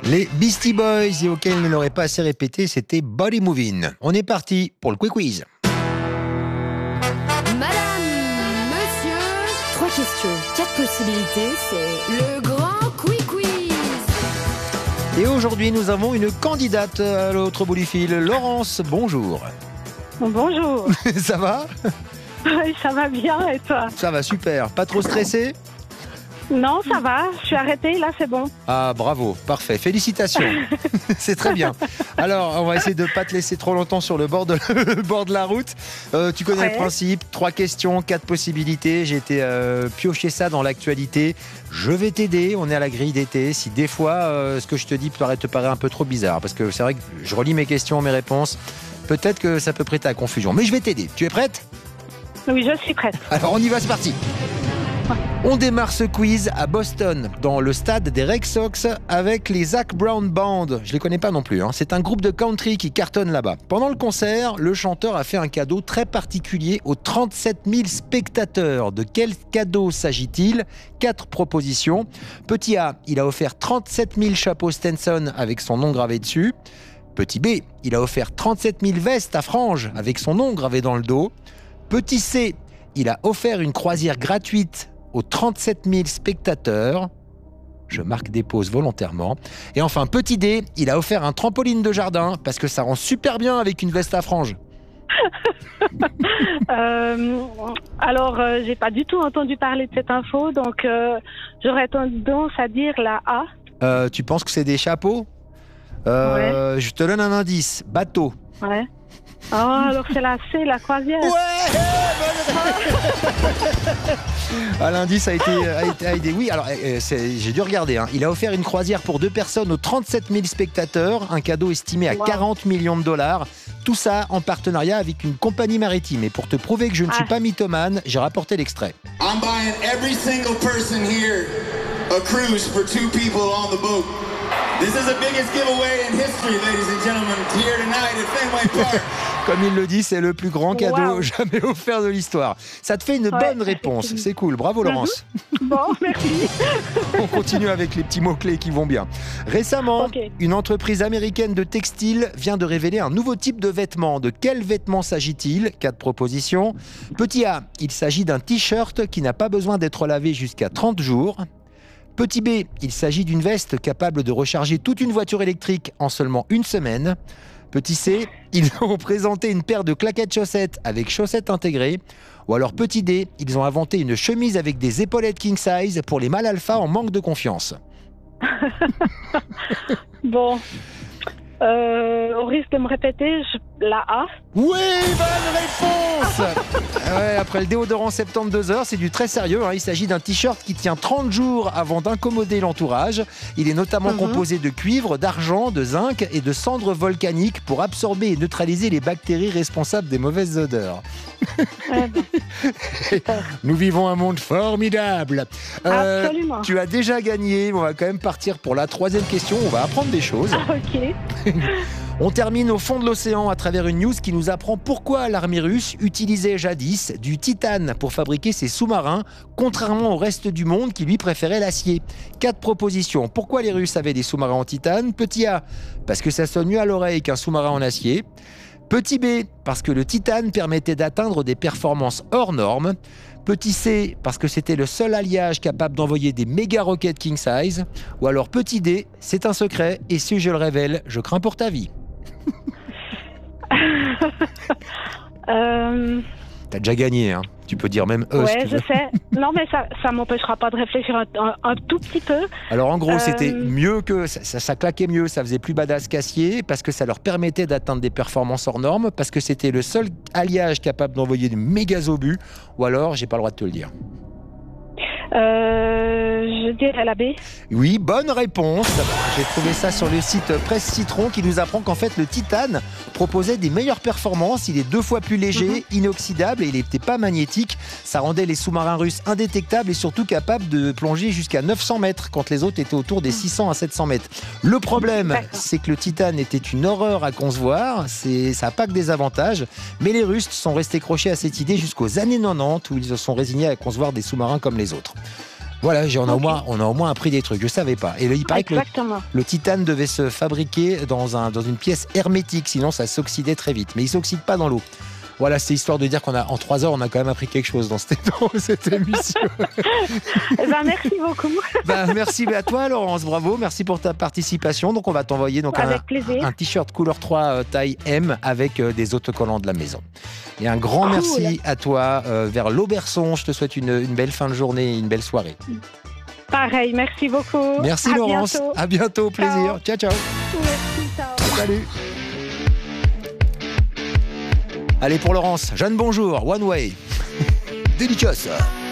Les Beastie Boys, et auquel ne l'aurait pas assez répété, c'était Body Moving. On est parti pour le Quick Quiz. Madame, monsieur, 3 questions, 4 possibilités, c'est le grand Quick Quiz. Et aujourd'hui, nous avons une candidate à l'autre bout du fil. Laurence, bonjour. Bonjour. Ça va ? Oui, ça va bien et toi? Ça va, super. Pas trop stressé ? Non, ça va. Je suis arrêtée, là, c'est bon. Ah, bravo, parfait. Félicitations. C'est très bien. Alors, on va essayer de ne pas te laisser trop longtemps sur le bord de la route. Tu connais le principe. 3 questions, 4 possibilités. J'ai été piocher ça dans l'actualité. Je vais t'aider. On est à la grille d'été. Si des fois, ce que je te dis te paraît un peu trop bizarre, parce que c'est vrai que je relis mes questions, mes réponses. Peut-être que ça peut prêter à confusion. Mais je vais t'aider. Tu es prête ? Oui, je suis prête. Alors, on y va, c'est parti. On démarre ce quiz à Boston, dans le stade des Red Sox, avec les Zac Brown Band. Je les connais pas non plus, hein. C'est un groupe de country qui cartonne là-bas. Pendant le concert, le chanteur a fait un cadeau très particulier aux 37 000 spectateurs. De quel cadeau s'agit-il ? 4 propositions. Petit A, il a offert 37 000 chapeaux Stenson avec son nom gravé dessus. Petit B, il a offert 37 000 vestes à franges avec son nom gravé dans le dos. Petit C, il a offert une croisière gratuite aux 37 000 spectateurs. Je marque des pauses volontairement. Et enfin, petit D, il a offert un trampoline de jardin parce que ça rend super bien avec une veste à franges. Alors, j'ai pas du tout entendu parler de cette info, donc j'aurais tendance à dire la A. Tu penses que c'est des chapeaux ? Ouais. Je te donne un indice. Bateau. Ouais. Oh, alors c'est la C, la croisière. Ouais, l'indice a été aidé. Oui, alors j'ai dû regarder. Il a offert une croisière pour 2 personnes aux 37 000 spectateurs, un cadeau estimé à 40 millions de dollars. Tout ça en partenariat avec une compagnie maritime. Et pour te prouver que je ne suis pas mythomane, j'ai rapporté l'extrait. I'm buying every single person here a cruise for 2 people on the boat. This is the biggest giveaway in history, ladies and gentlemen, here tonight at Fenway Park. Comme il le dit, c'est le plus grand cadeau jamais offert de l'histoire. Ça te fait une bonne réponse. C'est cool. Bravo, Laurence. Bon, merci. On continue avec les petits mots-clés qui vont bien. Récemment, une entreprise américaine de textile vient de révéler un nouveau type de vêtement. De quel vêtement s'agit-il ? 4 propositions. Petit A, il s'agit d'un t-shirt qui n'a pas besoin d'être lavé jusqu'à 30 jours. Petit B, il s'agit d'une veste capable de recharger toute une voiture électrique en seulement 1 semaine. Petit C, ils ont présenté une paire de claquettes chaussettes avec chaussettes intégrées. Ou alors petit D, ils ont inventé une chemise avec des épaulettes king size pour les mâles alpha en manque de confiance. Bon, au risque de me répéter, la A. Oui, bonne réponse. Ouais, après le déodorant 72 heures, c'est du très sérieux. Il s'agit d'un t-shirt qui tient 30 jours avant d'incommoder l'entourage. Il est notamment composé de cuivre, d'argent, de zinc et de cendres volcaniques pour absorber et neutraliser les bactéries responsables des mauvaises odeurs. Nous vivons un monde formidable. Absolument. Tu as déjà gagné. On va quand même partir pour la 3e question. On va apprendre des choses. Ok. On termine au fond de l'océan à travers une news qui nous apprend pourquoi l'armée russe utilisait jadis du titane pour fabriquer ses sous-marins, contrairement au reste du monde qui lui préférait l'acier. 4 propositions. Pourquoi les Russes avaient des sous-marins en titane ? Petit A, parce que ça sonne mieux à l'oreille qu'un sous-marin en acier. Petit B, parce que le titane permettait d'atteindre des performances hors normes. Petit C, parce que c'était le seul alliage capable d'envoyer des méga roquettes king size. Ou alors petit D, c'est un secret et si je le révèle, je crains pour ta vie. T'as déjà gagné, Tu peux dire même ouais, si tu veux. je sais. Non, mais ça m'empêchera pas de réfléchir un tout petit peu. Alors en gros, c'était mieux que ça claquait mieux, ça faisait plus badass qu'acier parce que ça leur permettait d'atteindre des performances hors normes, parce que c'était le seul alliage capable d'envoyer des méga obus. Ou alors, j'ai pas le droit de te le dire. Je dirais la B. Oui, bonne réponse. J'ai trouvé ça sur le site Presse Citron qui nous apprend qu'en fait le titane proposait des meilleures performances. Il est 2 fois plus léger, inoxydable et il n'était pas magnétique. Ça rendait les sous-marins russes indétectables et surtout capables de plonger jusqu'à 900 mètres quand les autres étaient autour des 600 à 700 mètres. Le problème, c'est que le titane était une horreur à concevoir. Ça n'a pas que des avantages. Mais les Russes sont restés crochés à cette idée jusqu'aux années 90 où ils se sont résignés à concevoir des sous-marins comme les autres. Voilà, on a Ok. au moins appris des trucs. Je savais pas. Et là, il paraît que Exactement. le titane devait se fabriquer dans une pièce hermétique, sinon ça s'oxydait très vite. Mais il s'oxyde pas dans l'eau. Voilà, c'est histoire de dire en 3 heures, on a quand même appris quelque chose dans cette émission. Eh ben, merci beaucoup. Merci à toi, Laurence. Bravo. Merci pour ta participation. Donc, on va t'envoyer Avec plaisir. un t-shirt couleur 3 taille M avec des autocollants de la maison. Et un grand Cool. merci à toi vers l'Auberçon. Je te souhaite une belle fin de journée et une belle soirée. Pareil, merci beaucoup. Merci, À Laurence. bientôt. À bientôt. Plaisir. Ciao, ciao. Merci, ciao. Salut. Allez, pour Laurence, Jeanne, bonjour. One Way. Délicace.